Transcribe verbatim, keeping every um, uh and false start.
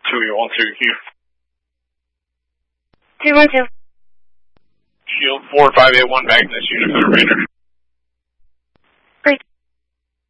two eight one two Q. two one two. Shield four five eight one, Magnus, unit for the Raider.